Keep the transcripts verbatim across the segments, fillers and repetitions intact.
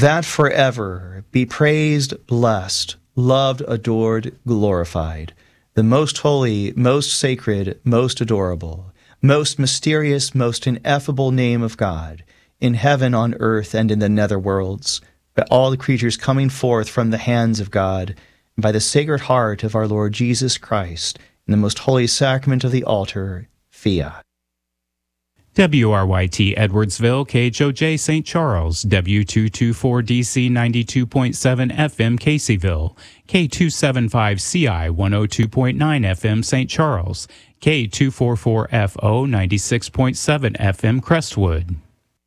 that forever be praised, blessed, loved, adored, glorified, the most holy, most sacred, most adorable, most mysterious, most ineffable name of God, in heaven, on earth, and in the nether worlds, by all the creatures coming forth from the hands of God, and by the Sacred Heart of our Lord Jesus Christ, in the most holy sacrament of the altar, fiat. W R Y T Edwardsville, K H O J Saint Charles, W two twenty-four D C ninety-two point seven F M Caseyville, K two seventy-five C I one oh two point nine F M Saint Charles, K two forty-four F O ninety-six point seven F M Crestwood.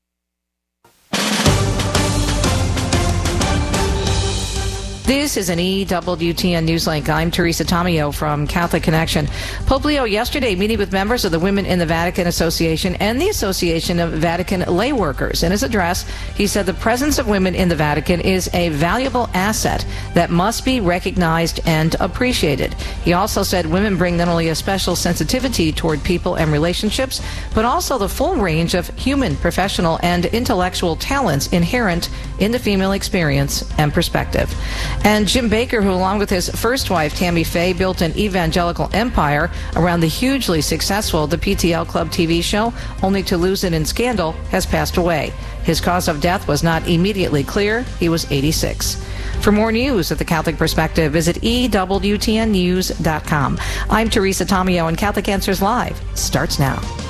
This is an E W T N Newslink. I'm Teresa Tomeo from Catholic Connection. Pope Leo yesterday meeting with members of the Women in the Vatican Association and the Association of Vatican Lay Workers. In his address, he said the presence of women in the Vatican is a valuable asset that must be recognized and appreciated. He also said women bring not only a special sensitivity toward people and relationships, but also the full range of human, professional, and intellectual talents inherent in the female experience and perspective. And Jim Baker, who along with his first wife, Tammy Faye, built an evangelical empire around the hugely successful The P T L Club T V show, only to lose it in scandal, has passed away. His cause of death was not immediately clear. He was eighty-six. For more news at The Catholic Perspective, visit E W T N news dot com. I'm Teresa Tomeo, and Catholic Answers Live starts now.